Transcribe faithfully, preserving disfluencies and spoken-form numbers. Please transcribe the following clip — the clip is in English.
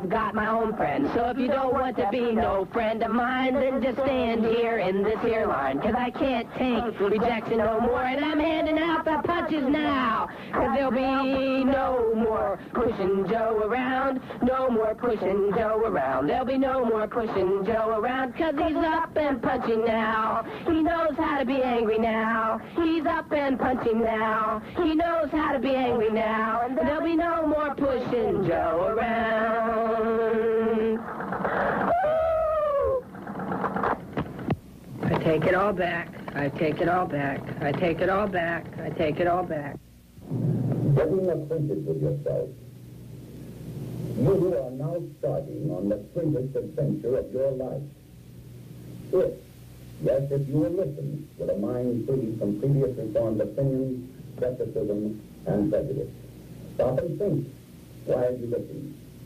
got my own friends, so if you don't want to be no friend of mine, then just stand here in this here line, cause I can't take rejection no more, and I'm handing out the punches now, cause there'll be no more pushing Joe around, no more pushing Joe around, there'll be no more pushing Joe around, cause he's up and punching now, he knows how to be angry now, he's up and punching now, he knows how to be angry now, and there'll be no more pushing Joe around. I take it all back. I take it all back. I take it all back. I take it all back. Getting acquainted with yourself. You are now starting on the greatest adventure of your life. If, yes, if you will listen with a mind free from previously formed opinions, skepticism, and prejudice. Stop and think. Why have you listened?